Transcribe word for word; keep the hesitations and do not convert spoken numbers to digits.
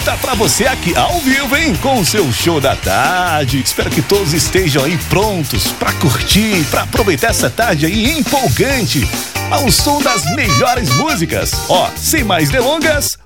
volta pra você aqui ao vivo, hein? Com o seu show da tarde. Espero que todos estejam aí prontos pra curtir, pra aproveitar essa tarde aí empolgante ao som das melhores músicas. Ó, sem mais delongas,